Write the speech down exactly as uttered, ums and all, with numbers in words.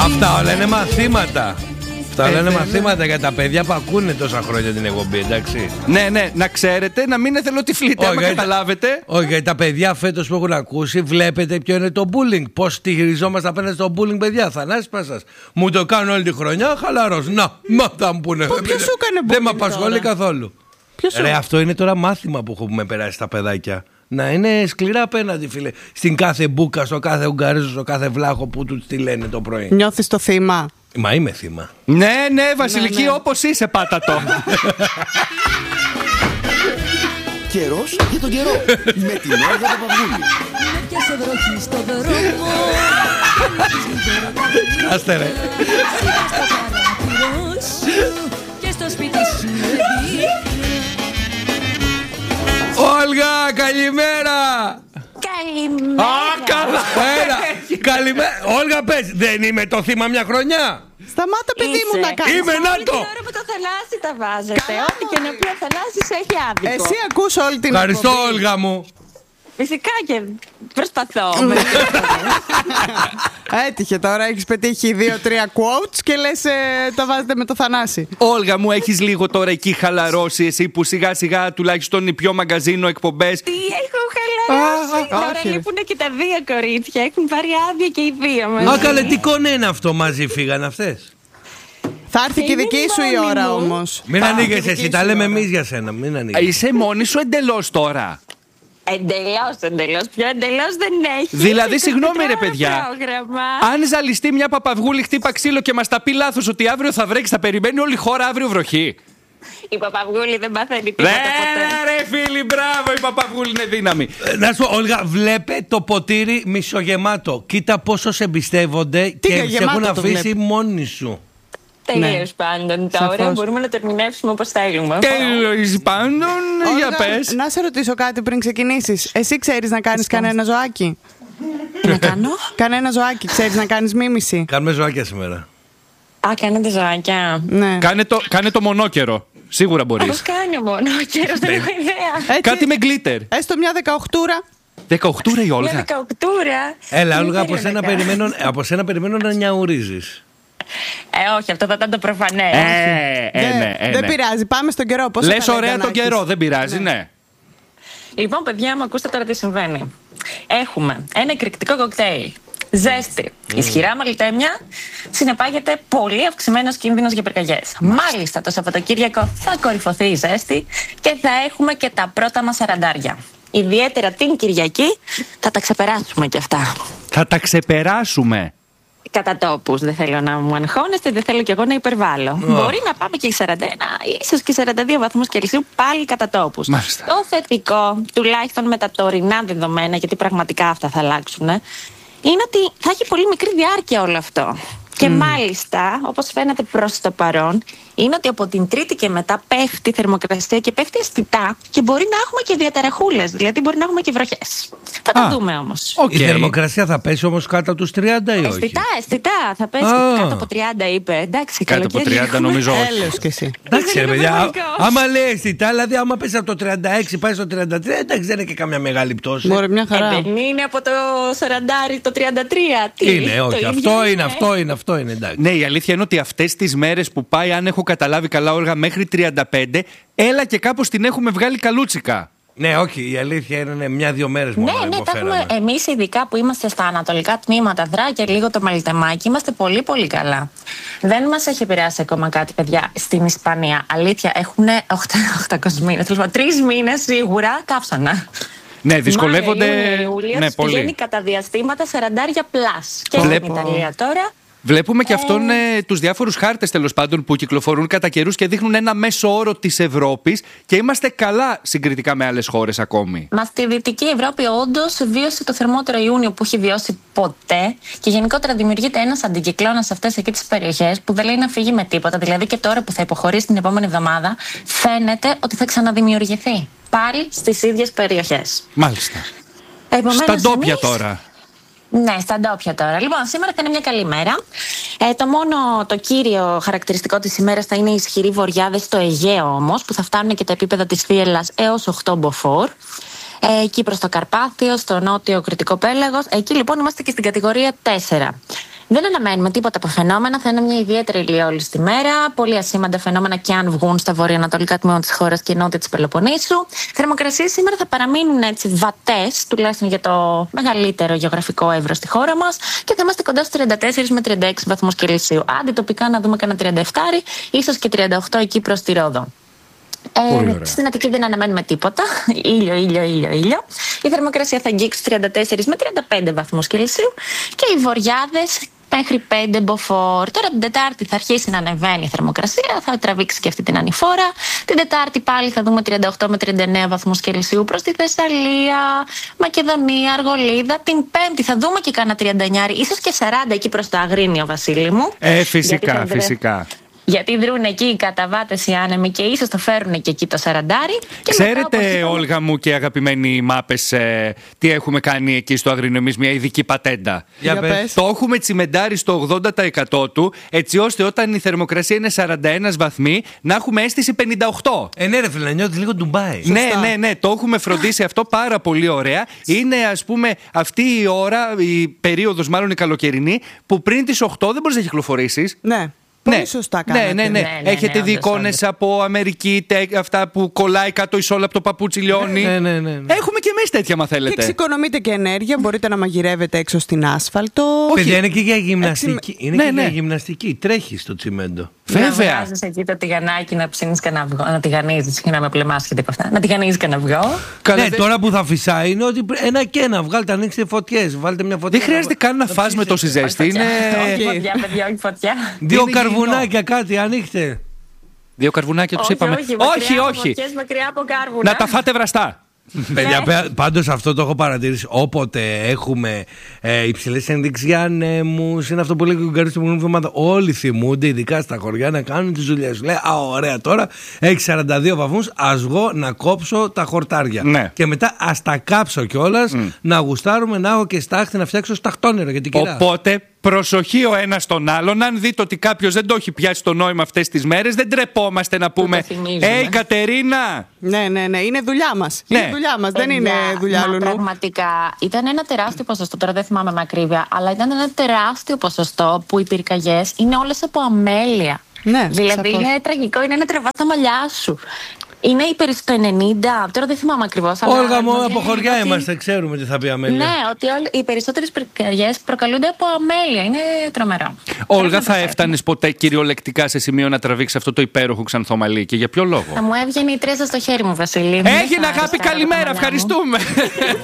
Αυτά όλα είναι μαθήματα. Αυτά όλα είναι μαθήματα για τα παιδιά που ακούνε τόσα χρόνια την εκπομπή, εντάξει. Ναι, ναι, να ξέρετε, να μην εθελοτυφλείτε, άμα καταλάβετε. Όχι, γιατί τα παιδιά φέτος που έχουν ακούσει, βλέπετε ποιο είναι το bullying. Πώς στηριζόμαστε απέναντι στο bullying, παιδιά. Θανάση Πάσας. Μου το κάνουν όλη τη χρονιά, χαλαρός. Να, μα θα μου πούνε. Ποιος σου έκανε bullying? Δεν με απασχολεί καθόλου. Ποιος Ρε, αυτό είναι τώρα μάθημα που έχουμε περάσει στα παιδάκια. Να είναι σκληρά απέναντι, φίλε. Στην κάθε μπούκα, στο κάθε Ουγγαρίζο, στο κάθε βλάχο που του τη λένε το πρωί. Νιώθεις το θύμα? Μα είμαι θύμα. Ναι, ναι, Βασιλική, ναι, ναι. όπως είσαι, πάτα το. Καιρός για τον καιρό. Με την Όλγα Παπαγούλη. Πιάσε βροχή στο δρόμο. Κάστε ρε. Και στο σπίτι σου. Όλγα, καλημέρα. Καλημέρα. Α, καλά. Έλα, καλημέρα. Όλγα, πες, δεν είμαι το θύμα μια χρονιά? Σταμάτα, παιδί μου, να κάνεις. Είμαι, να Όλη το. την ώρα που το Θανάση τα βάζετε. Ό,τι και να πει ο Θανάσης έχει άδικο. Εσύ ακούς όλη την Ευχαριστώ, εκπομπή. Όλγα μου. Φυσικά και προσπαθώ. Έτυχε τώρα, έχεις πετύχει δύο-τρία quotes και λες ε, τα βάζετε με το Θανάση. Όλγα μου, έχεις λίγο τώρα εκεί χαλαρώσει εσύ που σιγά σιγά τουλάχιστον οι πιο μαγκαζίνο εκπομπές. Τι έχω χαλαρώσει. Α, α, Τώρα όχι. λείπουν και τα δύο κορίτσια. Έχουν πάρει άδεια και οι δύο μαζί. Α, καλέ, τι κονέ είναι αυτό, μαζί φύγανε αυτές? Θα έρθει και η Είναι δική σου η μόνη ώρα μου. όμως. Μην Θα έρθει ανοίγεις και η εσύ, δική τα σου λέμε ώρα. εμείς για σένα. Μην ανοίγεις. Είσαι μόνη σου εντελώς τώρα. Εντελώς, εντελώς. Πιο εντελώς δεν έχει. Δηλαδή, συγγνώμη, ρε εικοσιτετράωρο παιδιά. πρόγραμμα. Αν ζαλιστεί μια Παπαυγούλη χτύπα ξύλο και μας τα πει λάθος ότι αύριο θα βρέξει, θα περιμένει όλη η χώρα αύριο βροχή. Η Παπαυγούλη δεν παθαίνει Ρε, τίποτα ποτέ. ρε φίλοι, μπράβο, η Παπαυγούλη είναι δύναμη. Ε, Να σου πω, Όλγα, βλέπε το ποτήρι μισογεμάτο. Κοίτα πόσο σε εμπιστεύονται και σε γεμάτο έχουν το αφήσει βλέπω. μόνοι σου. Τελείως πάντων. Τώρα Σαφώς. μπορούμε να το ερμηνεύσουμε όπως θέλουμε. Τέλος πάντων, για Όλγα, πες. να σε ρωτήσω κάτι πριν ξεκινήσεις. Εσύ ξέρεις να κάνεις κανένα ζωάκι? Τι να κάνω? Κανένα ζωάκι, ξέρεις να κάνεις μίμηση? Κάνουμε ζωάκια σήμερα. Α, κάνετε ζωάκια. Ναι. Κάνε το, κάνε το μονόκερο. Σίγουρα Πώς μπορείς. κάνει μόνο ο καιρός, δεν έχω ιδέα. Έτσι, Κάτι με γκλίτερ. έστω μια δεκαοχτούρα. Δεκαοχτούρα η Μια Όλγα. δεκαοκτούρα. Έλα, Τι Όλγα, από θέλω σένα, να κάνω. περιμένω, από σένα περιμένω να νιαουρίζεις. Ε, όχι, αυτό θα ήταν το προφανές. Ε, ε, Δεν- ναι, ε, δεν ναι. πειράζει, πάμε στον καιρό. Πόσο Λες ταλέντα ωραία να τον έχεις. καιρό, δεν πειράζει, ναι. Λοιπόν, παιδιά μου, ακούστε τώρα τι συμβαίνει. Έχουμε ένα εκρηκτικό κοκτέιλ. Ζέστη. Ισχυρά μαλιτέμια. Συνεπάγεται πολύ αυξημένο κίνδυνο για πυρκαγιές. Μάλιστα, το Σαββατοκύριακο θα κορυφωθεί η ζέστη και θα έχουμε και τα πρώτα μας σαραντάρια. Ιδιαίτερα την Κυριακή θα τα ξεπεράσουμε κι αυτά. Θα τα ξεπεράσουμε. Κατά τόπους. Δεν θέλω να μου αγχώνεστε, δεν θέλω κι εγώ να υπερβάλλω. Μπορεί να πάμε και οι σαράντα ένα, ίσως και σαράντα δύο βαθμούς Κελσίου πάλι κατά τόπους. Μάλιστα. Το θετικό, τουλάχιστον με τα τωρινά δεδομένα, γιατί πραγματικά αυτά θα αλλάξουν, είναι ότι θα έχει πολύ μικρή διάρκεια όλο αυτό. Και μάλιστα, όπως φαίνεται προς το παρόν, είναι ότι από την Τρίτη και μετά πέφτει η θερμοκρασία και πέφτει αισθητά και μπορεί να έχουμε και διαταραχούλες, δηλαδή μπορεί να έχουμε και βροχές. Θα τα Α. δούμε όμως. Οκ. Η θερμοκρασία θα πέσει όμως κάτω από τους τριάντα ή όχι? Αισθητά, αισθητά. Θα πέσει Α. κάτω από τριάντα, είπε. Εντάξει, Κάτω από καλοκαίρι τριάντα έχουμε. νομίζω όχι. Έλεος κι εσύ. Εντάξει, ρε Είναι παιδιά, α- πραγματικό. άμα λέει αισθητά, δηλαδή άμα πέσει από το τριάντα έξι πάει στο τριάντα τρία, εντάξει, δεν είναι και καμιά μεγάλη πτώση. Μπορεί μια χαρά. Ε, δεν είναι από το σαράντα το τριάντα τρία. Τι Είναι, το όχι. ίδιο Αυτό είναι, αυτό είναι, αυτό είναι, εντάξει. Ναι, η αλήθεια είναι ότι αυτές τις μέρες που πάει, αν έχω καταλάβει καλά, Όλγα, μέχρι τριάντα πέντε, έλα και κάπως την έχουμε βγάλει καλούτσικα. Ναι, όχι, η αλήθεια είναι μια-δύο μέρες μόνο Ναι, να ναι, τα έχουμε. υποφέραμε. Εμεί, ειδικά που είμαστε στα ανατολικά τμήματα, Δρά και λίγο το Μαλιτεμάκι, είμαστε πολύ, πολύ καλά. Δεν μας έχει επηρεάσει ακόμα κάτι, παιδιά, στην Ισπανία. Αλήθεια, έχουν οκτακόσιους μήνες. Τέλος πάντων, τρεις μήνες σίγουρα καύσανα. Ναι, δυσκολεύονται. Μάιο, Ιούνιο, Ιούλιο, Ναι, τους πηγαίνει πολύ. κατά διαστήματα σαραντάρια πλάς. Και Βλέπω. στην Ιταλία τώρα. Βλέπουμε και αυτόν ε, τους διάφορους χάρτες τέλος πάντων που κυκλοφορούν κατά καιρούς και δείχνουν ένα μέσο όρο της Ευρώπης και είμαστε καλά συγκριτικά με άλλες χώρες ακόμη. Μα στη Δυτική Ευρώπη όντως βίωσε το θερμότερο Ιούνιο που έχει βιώσει ποτέ και γενικότερα δημιουργείται ένας αντικυκλώνας σε αυτές εκεί τις περιοχές που δεν λέει να φύγει με τίποτα. Δηλαδή και τώρα που θα υποχωρήσει την επόμενη εβδομάδα φαίνεται ότι θα ξαναδημιουργηθεί πάλι στις ίδιες περιοχές. Μάλιστα. Επομένως, Στα ντόπια εμείς- τώρα. Ναι, στα ντόπια τώρα. Λοιπόν, σήμερα θα είναι μια καλή μέρα. Ε, το μόνο, το κύριο χαρακτηριστικό της ημέρας θα είναι οι ισχυροί βοριάδες στο Αιγαίο όμως, που θα φτάνουν και τα επίπεδα της θύελλας έως οκτώ μποφόρ. Ε, εκεί προς το Καρπάθιο, στο νότιο Κρητικό Πέλαγος. Εκεί λοιπόν είμαστε και στην κατηγορία τέσσερα. Δεν αναμένουμε τίποτα από φαινόμενα. Θα είναι μια ιδιαίτερη ηλιόλουστη μέρα. Πολύ ασήμαντα φαινόμενα και αν βγουν στα βορειοανατολικά τμήματα της χώρας και νότια της Πελοποννήσου. Θερμοκρασίες σήμερα θα παραμείνουν έτσι βατές, τουλάχιστον για το μεγαλύτερο γεωγραφικό εύρος στη χώρα μας. Και θα είμαστε κοντά στους τριάντα τέσσερις με τριάντα έξι βαθμούς Κελσίου. Άντε τοπικά να δούμε κανένα τριάντα επτά, ίσως και τριάντα οκτώ εκεί προς τη Ρόδο. Ε, στην Αττική δεν αναμένουμε τίποτα. Ήλιο, ήλιο, ήλιο, ήλιο. Η θερμοκρασία θα αγγίξει τριάντα τέσσερις με τριάντα πέντε βαθμούς Κελσίου και οι βοριάδες μέχρι πέντε μποφόρ. Τώρα την Τετάρτη θα αρχίσει να ανεβαίνει η θερμοκρασία, θα τραβήξει και αυτή την ανηφόρα. Την Τετάρτη πάλι θα δούμε τριάντα οκτώ με τριάντα εννέα βαθμούς Κελσίου προς τη Θεσσαλία, Μακεδονία, Αργολίδα. Την Πέμπτη θα δούμε και κάνα τριάντα εννέα, ίσως και σαράντα εκεί προς το Αγρίνιο, Βασίλη μου. Ε, φυσικά, φυσικά. Γιατί δρούν εκεί οι καταβάτες οι άνεμοι και ίσως το φέρουν και εκεί το σαραντάρι. Ξέρετε, είπαμε... Όλγα μου και αγαπημένοι μάπες, ε, τι έχουμε κάνει εκεί στο Αγρίνιο εμείς, μια ειδική πατέντα. Για πες. Το έχουμε τσιμεντάρει στο ογδόντα τοις εκατό του, έτσι ώστε όταν η θερμοκρασία είναι σαράντα ένα βαθμοί να έχουμε αίσθηση πενήντα οκτώ. Ε, ναι, ρε φίλε, νιώθεις λίγο Ντουμπάι. Ναι, ναι, ναι, το έχουμε φροντίσει αυτό πάρα πολύ ωραία. Είναι, ας πούμε, αυτή η ώρα, η περίοδος μάλλον η καλοκαιρινή, που πριν τις οκτώ δεν μπορείς να κυκλοφορήσεις. Ναι. Πολύ ναι, σωστά κάνετε. Ναι, ναι, ναι. ναι, ναι Έχετε ναι, δει εικόνες από Αμερική, τε, αυτά που κολλάει κάτω η σόλα από το παπούτσι λιώνει. Ναι, ναι, ναι, ναι. Έχουμε και εμείς τέτοια, μα θέλετε. Και εξοικονομείτε και ενέργεια, μπορείτε να μαγειρεύετε έξω στην άσφαλτο. Παιδιά, είναι και για γυμναστική. Εξι... Είναι ναι, και ναι. για γυμναστική. Τρέχει στο τσιμέντο. Βέβαια. Να βάζεις εκεί το τηγανάκι να ψήνεις κανένα αυγό. Να τηγανίζεις, και να με πλεμάσχετε από αυτά. Να τηγανίζεις κανένα αυγό. Ναι, δε... τώρα που θα φυσάει είναι ότι ένα και ένα. Βγάλτε, ανοίξτε φωτιές. Βάλτε μια φωτιά. Δεν χρειάζεται καν να φας με τόση ζέστη. Είναι... Όχι φωτιά, παιδιά, όχι φωτιά. Δύο καρβουνάκια κάτι, ανοίχτε. Δύο καρβουνάκια τους Όχι, είπαμε. όχι, όχι, μακριά από όχι. φωτιές, μακριά από κάρβουνα. Να τα φάτε βραστά. Παιδιά, πάντως αυτό το έχω παρατηρήσει. Όποτε έχουμε ε, υψηλές ενδείξεις για ανέμους, είναι αυτό που λέει και ο Γκάρης την προηγούμενη εβδομάδα. Όλοι θυμούνται, ειδικά στα χωριά, να κάνουν τις δουλειές. Λέει, α, ωραία, τώρα έχει σαράντα δύο βαθμούς. Ας βγω να κόψω τα χορτάρια. Ναι. Και μετά ας τα κάψω κιόλας, mm. να γουστάρουμε, να έχω και στάχτη να φτιάξω σταχτόνερο για την κυρά. Οπότε, προσοχή ο ένας στον άλλον. Αν δείτε ότι κάποιος δεν το έχει πιάσει το νόημα αυτές τις μέρες, δεν τρεπόμαστε να πούμε «Ε, η Κατερίνα!» Ναι, ναι, ναι, είναι δουλειά μας. Ναι. Είναι δουλειά μας, δεν είναι δουλειά μα αλλού. Πραγματικά ήταν ένα τεράστιο ποσοστό, τώρα δεν θυμάμαι με ακρίβεια, αλλά ήταν ένα τεράστιο ποσοστό που οι πυρκαγιές είναι όλες από αμέλεια. Ναι, δηλαδή σαφώς. είναι τραγικό, είναι να τρεβάς τα μαλλιά σου. Είναι υπέρ στο ενενήντα, τώρα δεν θυμάμαι ακριβώς. Όλγα μου, από χωριά ότι... είμαστε, ξέρουμε τι θα πει αμέλεια. Ναι, ότι όλοι, οι περισσότερες πυρκαγιές προκαλούνται από αμέλεια. Είναι τρομερό. Όλγα, θα έφτανες ποτέ κυριολεκτικά σε σημείο να τραβήξεις αυτό το υπέροχο ξανθόμαλί και για ποιο λόγο? Θα μου έβγαινε η τρέσα στο χέρι μου, Βασίλη. Έγινε, αγάπη, καλημέρα, ευχαριστούμε.